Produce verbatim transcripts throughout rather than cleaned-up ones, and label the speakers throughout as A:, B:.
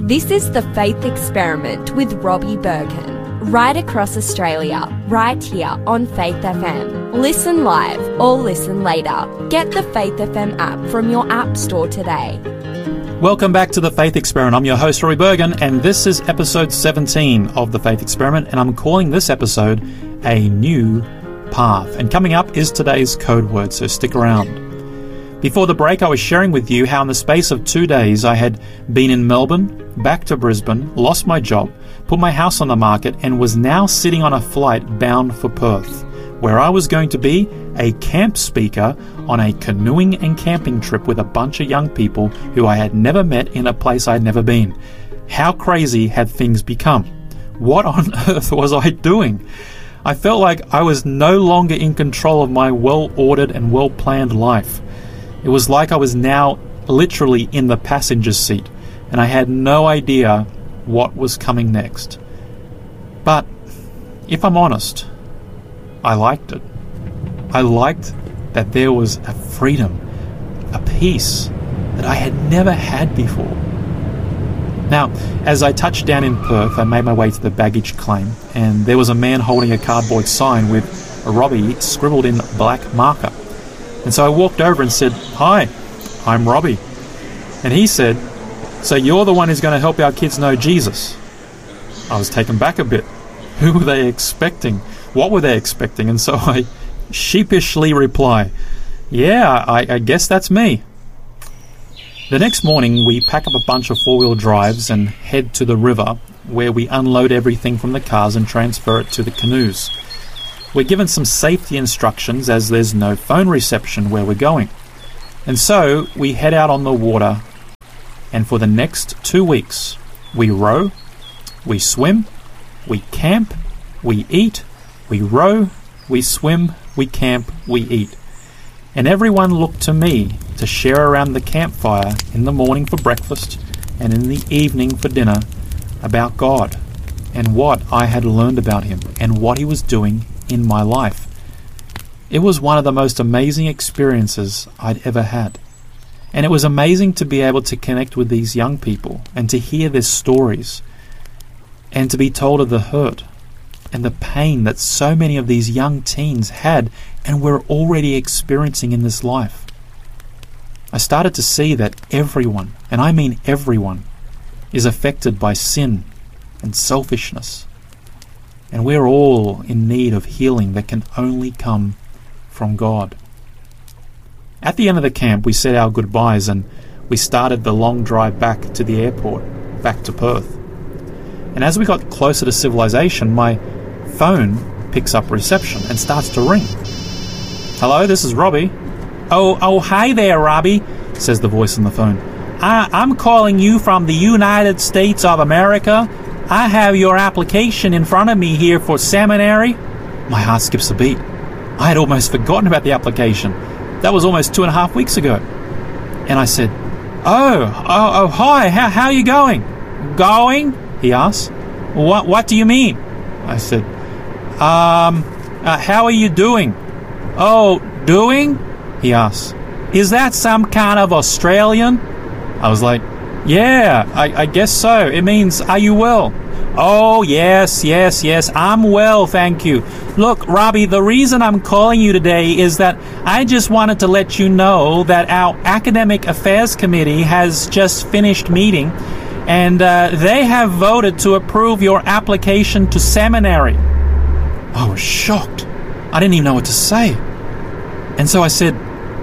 A: This is The Faith Experiment with Robbie Bergen, right across Australia, right here on Faith F M. Listen live or listen later. Get the Faith F M app from your app store today.
B: Welcome back to The Faith Experiment. I'm your host, Robbie Bergen, and this is episode seventeen of The Faith Experiment, and I'm calling this episode A New Path. And coming up is today's code word, so stick around. Before the break, I was sharing with you how in the space of two days I had been in Melbourne, back to Brisbane, lost my job, put my house on the market, and was now sitting on a flight bound for Perth, where I was going to be a camp speaker on a canoeing and camping trip with a bunch of young people who I had never met in a place I'd never been. How crazy had things become? What on earth was I doing? I felt like I was no longer in control of my well-ordered and well-planned life. It was like I was now literally in the passenger seat, and I had no idea what was coming next. But if I'm honest, I liked it. I liked that there was a freedom, a peace that I had never had before. Now, as I touched down in Perth, I made my way to the baggage claim, and there was a man holding a cardboard sign with Robbie scribbled in black marker. And so I walked over and said, "Hi, I'm Robbie." And he said, "So you're the one who's going to help our kids know Jesus?" I was taken back a bit. Who were they expecting? What were they expecting? And so I sheepishly reply, "Yeah, I, I guess that's me." The next morning, we pack up a bunch of four-wheel drives and head to the river, where we unload everything from the cars and transfer it to the canoes. We're given some safety instructions as there's no phone reception where we're going. And so we head out on the water, and for the next two weeks, we row, we swim, we camp, we eat, we row, we swim, we camp, we eat. And everyone looked to me to share around the campfire in the morning for breakfast and in the evening for dinner about God and what I had learned about Him and what He was doing in my life. It was one of the most amazing experiences I'd ever had. And it was amazing to be able to connect with these young people and to hear their stories and to be told of the hurt and the pain that so many of these young teens had and were already experiencing in this life. I started to see that everyone, and I mean everyone, is affected by sin and selfishness. And we're all in need of healing that can only come from God. At the end of the camp, we said our goodbyes and we started the long drive back to the airport, back to Perth. And as we got closer to civilization, my phone picks up reception and starts to ring. "Hello, this is Robbie." Oh, oh, hi there, Robbie," says the voice on the phone. I, I'm calling you from the United States of America. I have your application in front of me here for seminary. My heart skips a beat. I had almost forgotten about the application. That was almost two and a half weeks ago. And I said, Oh, oh, oh, hi, how, how are you going? Going? He asked. What, what do you mean? I said, um, uh, how are you doing? Oh, doing? He asked. Is that some kind of Australian? I was like, yeah, I, I guess so. It means, are you well? Oh, yes, yes, yes, I'm well, thank you. Look, Robbie, the reason I'm calling you today is that I just wanted to let you know that our Academic Affairs Committee has just finished meeting, and uh, they have voted to approve your application to seminary. I was shocked. I didn't even know what to say. And so I said,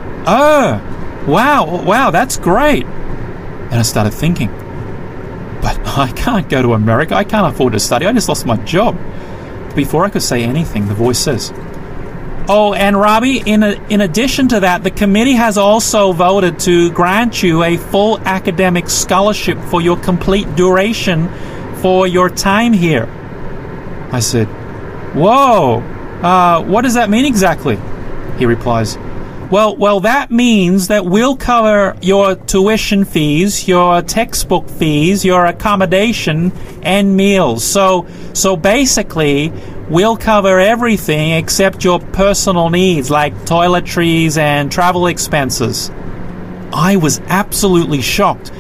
B: oh, wow, wow, that's great. And I started thinking, but I can't go to America. I can't afford to study. I just lost my job. Before I could say anything, the voice says, oh, and Robbie, in a, in addition to that, the committee has also voted to grant you a full academic scholarship for your complete duration for your time here. I said, whoa, uh, what does that mean exactly? He replies, Well, well, that means that we'll cover your tuition fees, your textbook fees, your accommodation, and meals. So, so basically, we'll cover everything except your personal needs, like toiletries and travel expenses. I was absolutely shocked.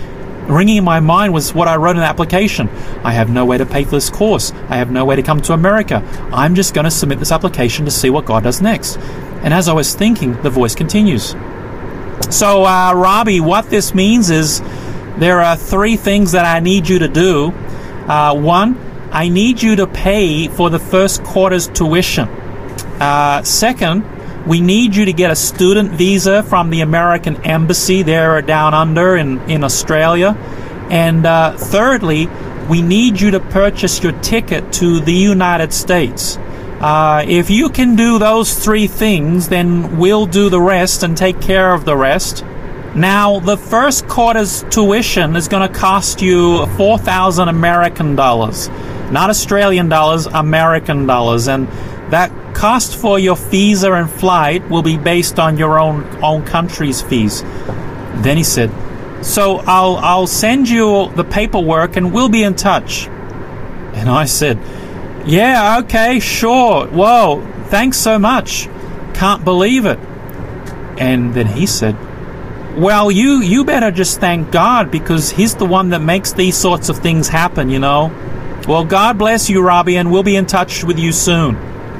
B: ringing in my mind was what I wrote in the application. I have no way to pay for this course. I have no way to come to America. I'm just going to submit this application to see what God does next. And as I was thinking, the voice continues. So, uh, Robbie, what this means is there are three things that I need you to do. Uh, one, I need you to pay for the first quarter's tuition. Uh, second, we need you to get a student visa from the American Embassy there down under in, in Australia. And uh, thirdly, we need you to purchase your ticket to the United States. Uh, if you can do those three things, then we'll do the rest and take care of the rest. Now, the first quarter's tuition is going to cost you four thousand American dollars. Not Australian dollars, American dollars. And that cost for your visa and flight will be based on your own own country's fees. Then he said, so I'll I'll send you the paperwork and we'll be in touch. And I said, yeah, okay, sure. Whoa, thanks so much. Can't believe it. And then he said, well, you, you better just thank God because he's the one that makes these sorts of things happen, you know. Well, God bless you, Robbie, and we'll be in touch with you soon.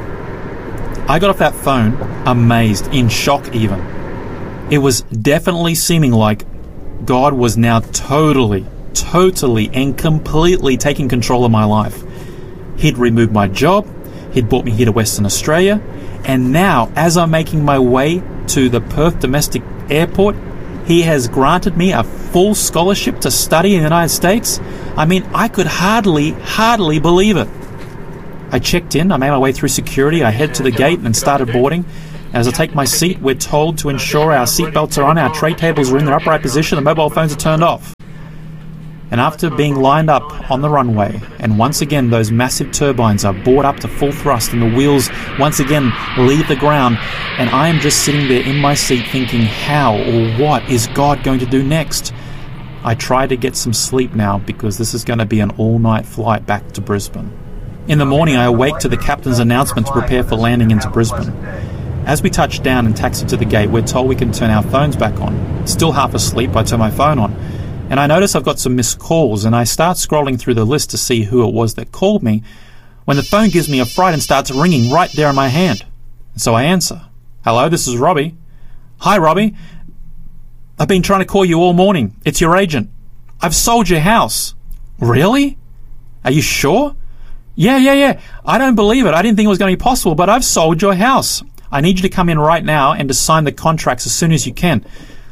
B: I got off that phone amazed, in shock even. It was definitely seeming like God was now totally, totally and completely taking control of my life. He'd removed my job, he'd brought me here to Western Australia, and now, as I'm making my way to the Perth Domestic Airport, he has granted me a full scholarship to study in the United States. I mean, I could hardly, hardly believe it. I checked in, I made my way through security, I head to the gate and started boarding. As I take my seat, we're told to ensure our seatbelts are on, our tray tables are in their upright position, the mobile phones are turned off. And after being lined up on the runway, and once again those massive turbines are brought up to full thrust and the wheels once again leave the ground, and I am just sitting there in my seat thinking, how or what is God going to do next? I try to get some sleep now because this is going to be an all-night flight back to Brisbane. In the morning, I awake to the captain's announcement to prepare for landing into Brisbane. As we touch down and taxi to the gate, we're told we can turn our phones back on. Still half asleep, I turn my phone on. And I notice I've got some missed calls, and I start scrolling through the list to see who it was that called me, when the phone gives me a fright and starts ringing right there in my hand. So I answer. Hello, this is Robbie. Hi, Robbie. I've been trying to call you all morning. It's your agent. I've sold your house. Really? Are you sure? Yeah, yeah, yeah. I don't believe it. I didn't think it was going to be possible, but I've sold your house. I need you to come in right now and to sign the contracts as soon as you can.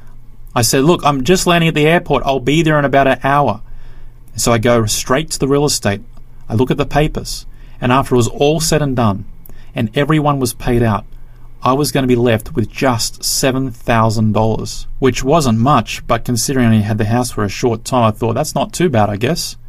B: I said, look, I'm just landing at the airport. I'll be there in about an hour. So I go straight to the real estate. I look at the papers. And after it was all said and done, and everyone was paid out, I was going to be left with just seven thousand dollars, which wasn't much, but considering I only had the house for a short time, I thought, that's not too bad, I guess.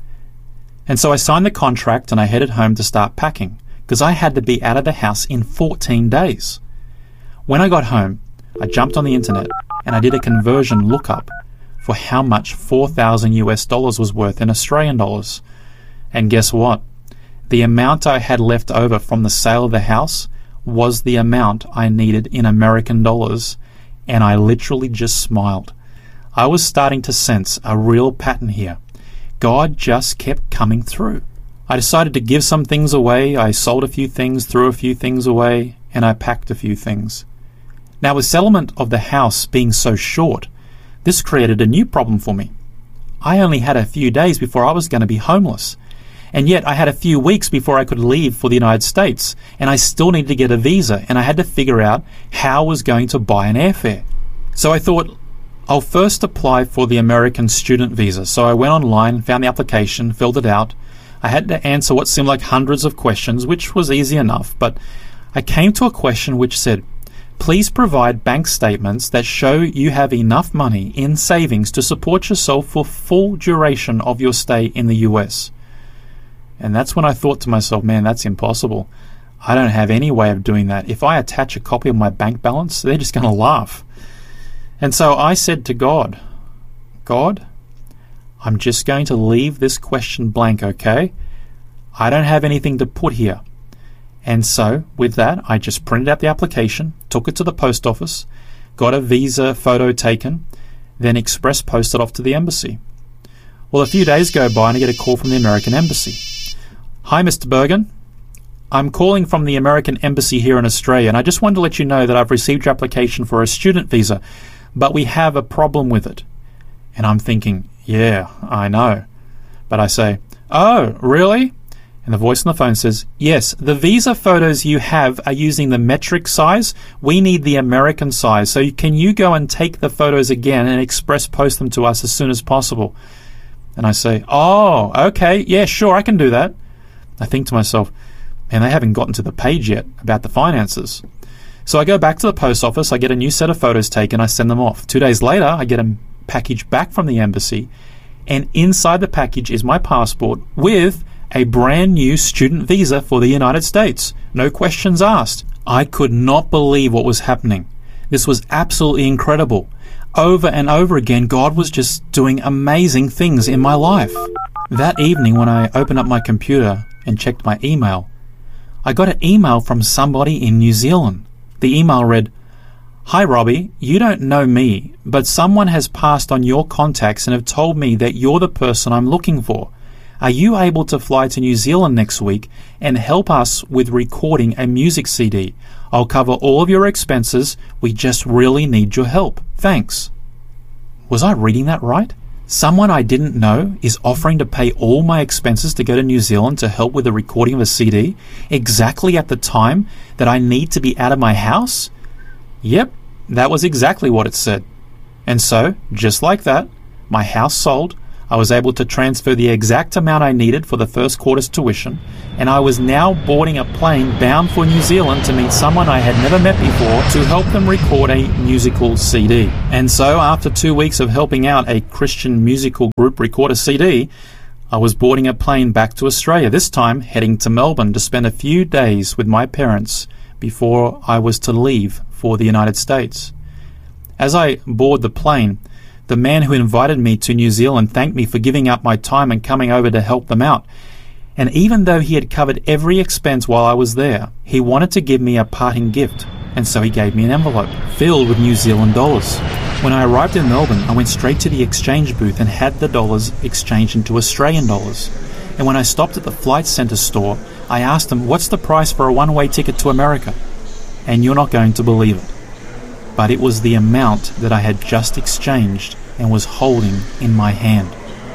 B: And so I signed the contract and I headed home to start packing, because I had to be out of the house in fourteen days. When I got home, I jumped on the internet and I did a conversion lookup for how much four thousand U S dollars was worth in Australian dollars. And guess what? The amount I had left over from the sale of the house was the amount I needed in American dollars, and I literally just smiled. I was starting to sense a real pattern here. God just kept coming through. I decided to give some things away. I sold a few things, threw a few things away, and I packed a few things. Now, with settlement of the house being so short, this created a new problem for me. I only had a few days before I was going to be homeless, and yet I had a few weeks before I could leave for the United States, and I still needed to get a visa, and I had to figure out how I was going to buy an airfare. So I thought, I'll first apply for the American student visa. So I went online, found the application, filled it out. I had to answer what seemed like hundreds of questions, which was easy enough, but I came to a question which said, please provide bank statements that show you have enough money in savings to support yourself for full duration of your stay in the U S. And that's when I thought to myself, man, that's impossible. I don't have any way of doing that. If I attach a copy of my bank balance, they're just going to laugh. And so I said to God, God, I'm just going to leave this question blank, okay? I don't have anything to put here. And so, with that, I just printed out the application, took it to the post office, got a visa photo taken, then express posted off to the embassy. Well, a few days go by and I get a call from the American Embassy. Hi, Mister Bergen. I'm calling from the American Embassy here in Australia, and I just wanted to let you know that I've received your application for a student visa, but we have a problem with it. And I'm thinking, yeah, I know. But I say, oh, really? And the voice on the phone says, yes, the visa photos you have are using the metric size. We need the American size. So can you go and take the photos again and express post them to us as soon as possible? And I say, oh, okay, yeah, sure, I can do that. I think to myself, and they haven't gotten to the page yet about the finances. So I go back to the post office, I get a new set of photos taken, I send them off. Two days later, I get a package back from the embassy, and inside the package is my passport with a brand new student visa for the United States. No questions asked. I could not believe what was happening. This was absolutely incredible. Over and over again, God was just doing amazing things in my life. That evening, when I opened up my computer and checked my email, I got an email from somebody in New Zealand. The email read, "Hi Robbie, you don't know me, but someone has passed on your contacts and have told me that you're the person I'm looking for. Are you able to fly to New Zealand next week and help us with recording a music C D? I'll cover all of your expenses. We just really need your help. Thanks." Was I reading that right? Someone I didn't know is offering to pay all my expenses to go to New Zealand to help with the recording of a C D exactly at the time that I need to be out of my house? Yep, that was exactly what it said. And so, just like that, my house sold. I was able to transfer the exact amount I needed for the first quarter's tuition, and I was now boarding a plane bound for New Zealand to meet someone I had never met before to help them record a musical C D. And so, after two weeks of helping out a Christian musical group record a C D, I was boarding a plane back to Australia, this time heading to Melbourne to spend a few days with my parents before I was to leave for the United States. As I board the plane, the man who invited me to New Zealand thanked me for giving up my time and coming over to help them out. And even though he had covered every expense while I was there, he wanted to give me a parting gift, and so he gave me an envelope filled with New Zealand dollars. When I arrived in Melbourne, I went straight to the exchange booth and had the dollars exchanged into Australian dollars. And when I stopped at the Flight Centre store, I asked them, "What's the price for a one-way ticket to America?" And you're not going to believe it, but it was the amount that I had just exchanged and was holding in my hand.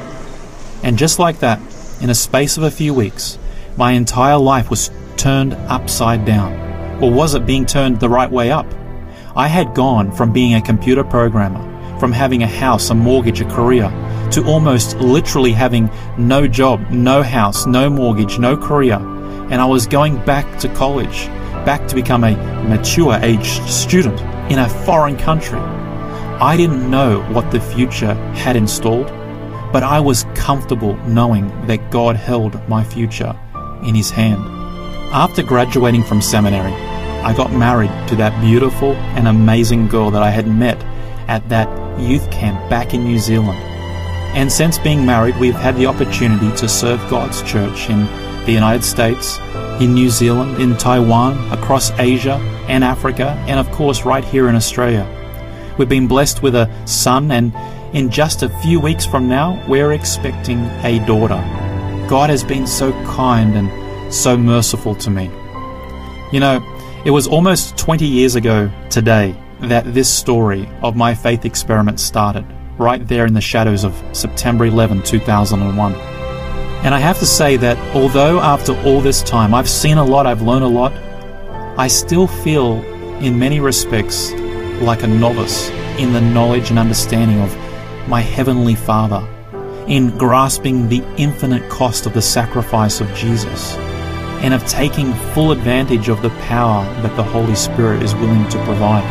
B: And just like that, in a space of a few weeks, my entire life was turned upside down. Or was it being turned the right way up? I had gone from being a computer programmer, from having a house, a mortgage, a career, to almost literally having no job, no house, no mortgage, no career. And I was going back to college, back to become a mature-aged student in a foreign country. I didn't know what the future had installed, but I was comfortable knowing that God held my future in His hand. After graduating from seminary, I got married to that beautiful and amazing girl that I had met at that youth camp back in New Zealand. And since being married, we've had the opportunity to serve God's church in the United States, in New Zealand, in Taiwan, across Asia and Africa, and of course right here in Australia. We've been blessed with a son, and in just a few weeks from now, we're expecting a daughter. God has been so kind and so merciful to me. You know, it was almost twenty years ago today that this story of my faith experiment started, right there in the shadows of September eleventh, two thousand one. And I have to say that although after all this time I've seen a lot, I've learned a lot, I still feel in many respects like a novice in the knowledge and understanding of my Heavenly Father, in grasping the infinite cost of the sacrifice of Jesus, and of taking full advantage of the power that the Holy Spirit is willing to provide.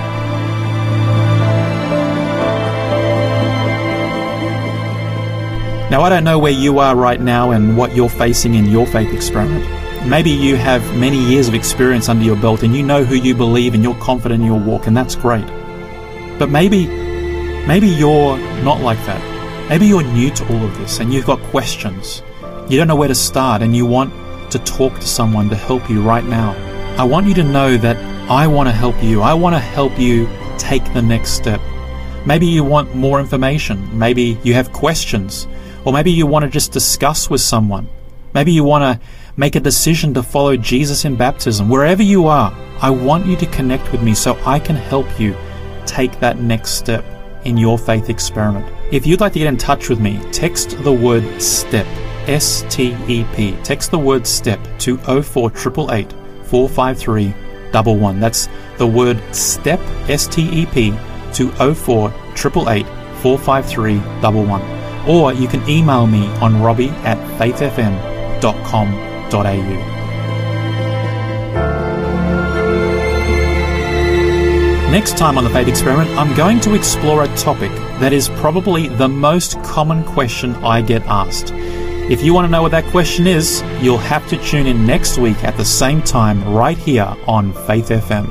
B: Now, I don't know where you are right now and what you're facing in your faith experiment. Maybe you have many years of experience under your belt and you know who you believe and you're confident in your walk, and that's great. But maybe, maybe you're not like that. Maybe you're new to all of this and you've got questions. You don't know where to start and you want to talk to someone to help you right now. I want you to know that I want to help you. I want to help you take the next step. Maybe you want more information. Maybe you have questions. Or maybe you want to just discuss with someone. Maybe you want to make a decision to follow Jesus in baptism. Wherever you are, I want you to connect with me so I can help you take that next step in your faith experiment. If you'd like to get in touch with me, text the word STEP, S T E P. Text the word STEP to oh four eight eight eight, four five three one one. That's the word STEP, S T E P, to oh four eight eight eight, four five three one one. Or you can email me on robbie at faith f m dot com dot a u. Next time on The Faith Experiment, I'm going to explore a topic that is probably the most common question I get asked. If you want to know what that question is, you'll have to tune in next week at the same time right here on Faith F M.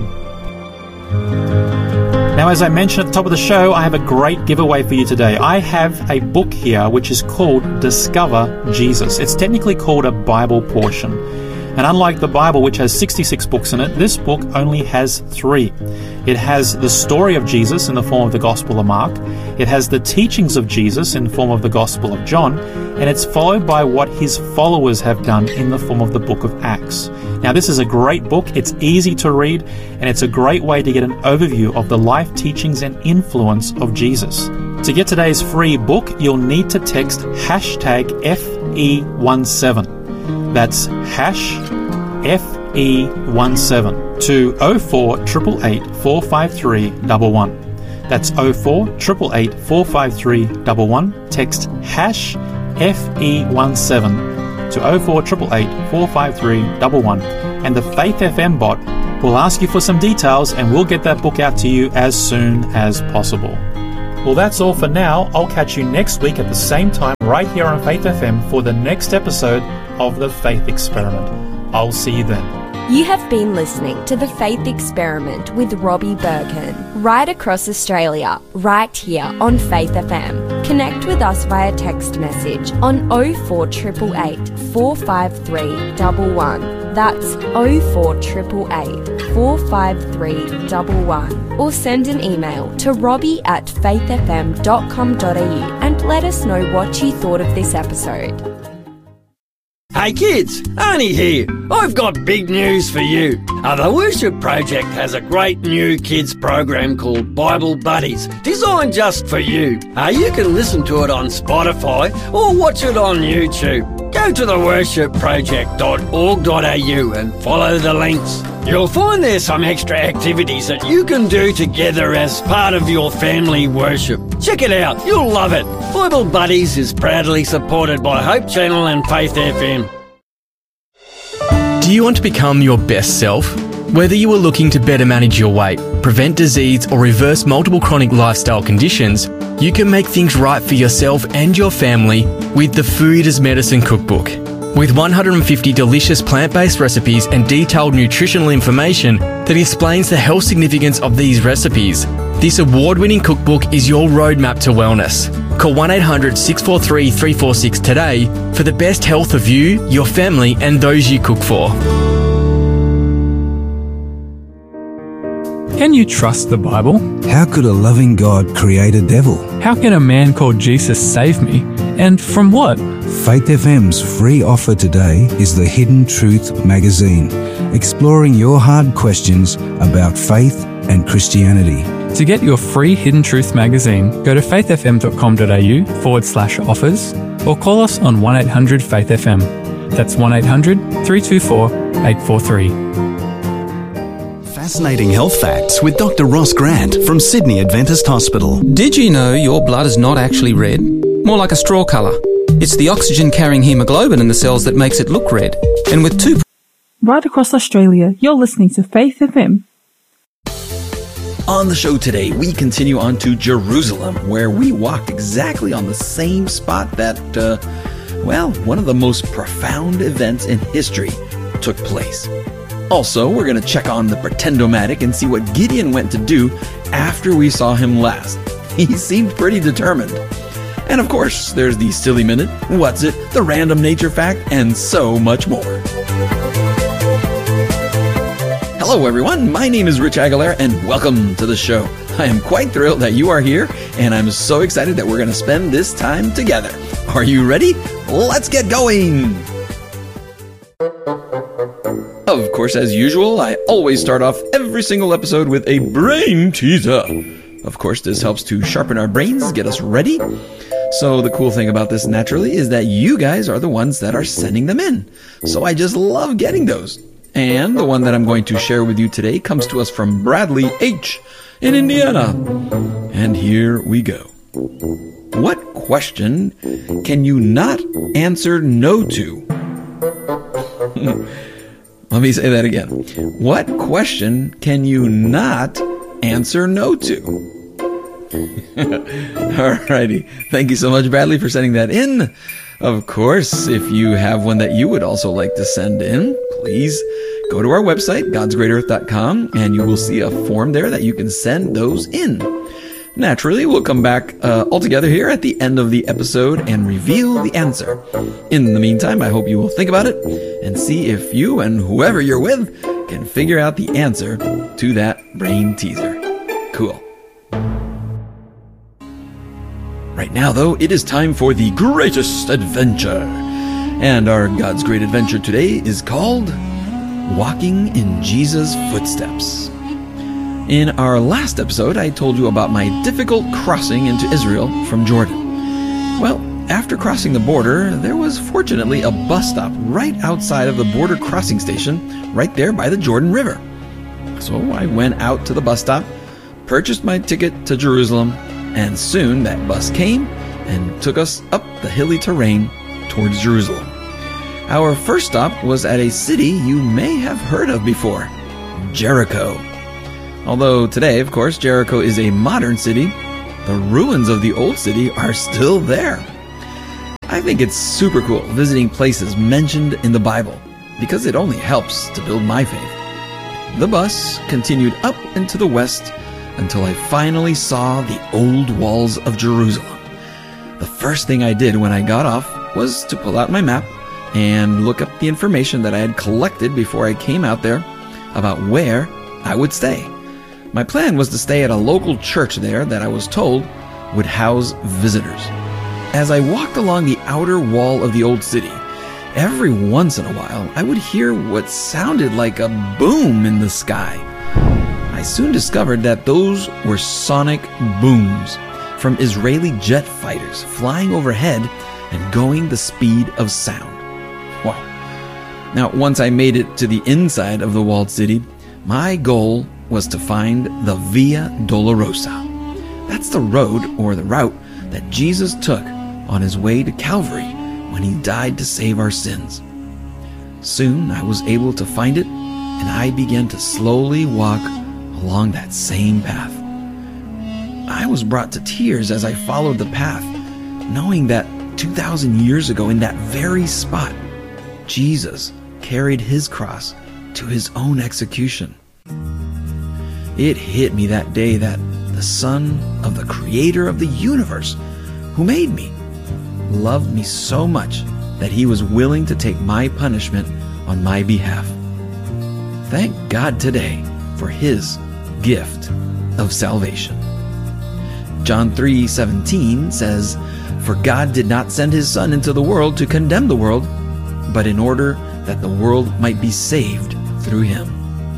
B: Now, as I mentioned at the top of the show, I have a great giveaway for you today. I have a book here which is called Discover Jesus. It's technically called a Bible portion. And unlike the Bible, which has sixty-six books in it, this book only has three. It has the story of Jesus in the form of the Gospel of Mark. It has the teachings of Jesus in the form of the Gospel of John. And it's followed by what his followers have done in the form of the book of Acts. Now, this is a great book. It's easy to read, and it's a great way to get an overview of the life, teachings, and influence of Jesus. To get today's free book, you'll need to text hashtag F E seventeen. That's hash F E seventeen to oh four eight eight eight, four five three one one. That's oh four eight eight eight, four five three one one. Text hash F E seventeen to oh four eight eight eight, four five three one one. And the Faith F M bot will ask you for some details, and we'll get that book out to you as soon as possible. Well, that's all for now. I'll catch you next week at the same time right here on Faith F M for the next episode of The Faith Experiment. I'll see you then.
A: You have been listening to The Faith Experiment with Robbie Bergen, right across Australia, right here on Faith F M. Connect with us via text message on oh four eight eight eight, four five three one one. That's oh four eight eight eight, four five three one one. Or send an email to robbie at faith f m dot com dot a u and let us know what you thought of this episode.
C: Hey kids, Arnie here. I've got big news for you. Uh, the Worship Project has a great new kids program called Bible Buddies, designed just for you. Uh, you can listen to it on Spotify or watch it on YouTube. Go to the worship project dot org dot a u and follow the links. You'll find there's some extra activities that you can do together as part of your family worship. Check it out, you'll love it. Bible Buddies is proudly supported by Hope Channel and Faith F M.
D: Do you want to become your best self? Whether you are looking to better manage your weight, prevent disease, or reverse multiple chronic lifestyle conditions, you can make things right for yourself and your family with the Food as Medicine Cookbook. With one hundred fifty delicious plant-based recipes and detailed nutritional information that explains the health significance of these recipes, this award-winning cookbook is your roadmap to wellness. Call one eight hundred, six four three, three four six today for the best health of you, your family, and those you cook for.
E: Can you trust the Bible?
F: How could a loving God create a devil?
E: How can a man called Jesus save me? And from what?
F: Faith F M's free offer today is the Hidden Truth magazine, exploring your hard questions about faith and Christianity.
E: To get your free Hidden Truth magazine, go to faith f m dot com dot a u forward slash offers or call us on one eight hundred faith F M. That's one eight hundred, three two four, eight four three.
G: Fascinating health facts with Doctor Ross Grant from Sydney Adventist Hospital.
H: Did you know your blood is not actually red? More like a straw colour. It's the oxygen-carrying haemoglobin in the cells that makes it look red. And with two...
I: Right across Australia, you're listening to Faith F M.
J: On the show today, we continue on to Jerusalem, where we walked exactly on the same spot that, uh, well, one of the most profound events in history took place. Also, we're going to check on the Pretendomatic and see what Gideon went to do after we saw him last. He seemed pretty determined. And of course, there's the Silly Minute, What's It, the Random Nature Fact, and so much more. Hello everyone, my name is Rich Aguilar and welcome to the show. I am quite thrilled that you are here and I'm so excited that we're going to spend this time together. Are you ready? Let's get going! Of course, as usual, I always start off every single episode with a brain teaser. Of course, this helps to sharpen our brains, get us ready. So the cool thing about this, naturally, is that you guys are the ones that are sending them in. So I just love getting those. And the one that I'm going to share with you today comes to us from Bradley H. in Indiana. And here we go. What question can you not answer no to? Let me say that again. What question can you not answer no to? Alrighty. Thank you so much, Bradley, for sending that in. Of course, if you have one that you would also like to send in, please go to our website, gods great earth dot com, and you will see a form there that you can send those in. Naturally, we'll come back uh, all together here at the end of the episode and reveal the answer. In the meantime, I hope you will think about it and see if you and whoever you're with can figure out the answer to that brain teaser. Cool. Right now, though, it is time for the greatest adventure. And our God's Great Adventure today is called Walking in Jesus' Footsteps. In our last episode, I told you about my difficult crossing into Israel from Jordan. Well, after crossing the border, there was fortunately a bus stop right outside of the border crossing station, right there by the Jordan River. So I went out to the bus stop, purchased my ticket to Jerusalem, and soon that bus came and took us up the hilly terrain towards Jerusalem. Our first stop was at a city you may have heard of before, Jericho. Although today, of course, Jericho is a modern city, the ruins of the old city are still there. I think it's super cool visiting places mentioned in the Bible because it only helps to build my faith. The bus continued up into the west until I finally saw the old walls of Jerusalem. The first thing I did when I got off was to pull out my map and look up the information that I had collected before I came out there about where I would stay. My plan was to stay at a local church there that I was told would house visitors. As I walked along the outer wall of the old city, every once in a while I would hear what sounded like a boom in the sky. I soon discovered that those were sonic booms from Israeli jet fighters flying overhead and going the speed of sound. Wow. Now, once I made it to the inside of the walled city, my goal was to find the Via Dolorosa. That's the road or the route that Jesus took on his way to Calvary when he died to save our sins. Soon I was able to find it, and I began to slowly walk along that same path. I was brought to tears as I followed the path, knowing that two thousand years ago in that very spot, Jesus carried his cross to his own execution. It hit me that day that the Son of the Creator of the universe, who made me, loved me so much that he was willing to take my punishment on my behalf. Thank God today for his gift of salvation. John three seventeen says, "For God did not send his Son into the world to condemn the world, but in order that the world might be saved through him."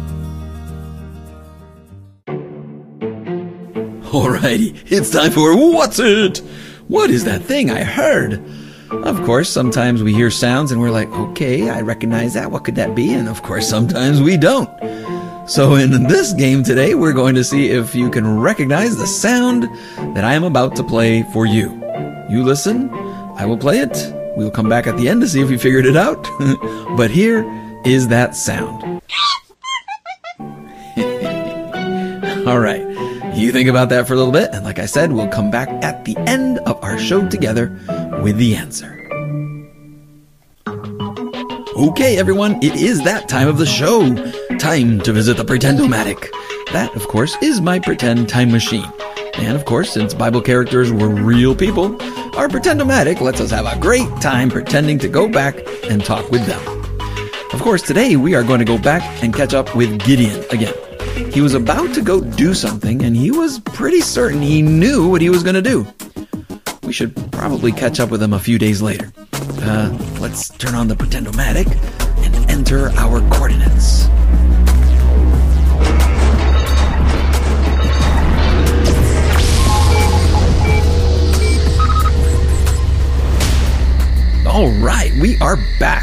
J: Alrighty, it's time for What's It? What is that thing I heard? Of course, sometimes we hear sounds and we're like, okay, I recognize that. What could that be? And of course, sometimes we don't. So in this game today, we're going to see if you can recognize the sound that I am about to play for you. You listen, I will play it. We'll come back at the end to see if you figured it out. But here is that sound. All right. You think about that for a little bit, and like I said, we'll come back at the end of our show together with the answer. Okay, everyone, it is that time of the show. Time to visit the Pretend-O-Matic. That, of course, is my pretend time machine. And, of course, since Bible characters were real people, our Pretend-O-Matic lets us have a great time pretending to go back and talk with them. Of course, today we are going to go back and catch up with Gideon again. He was about to go do something, and he was pretty certain he knew what he was going to do. We should probably catch up with them a few days later. Uh, let's turn on the Pretend-O-Matic and enter our coordinates. All right, we are back.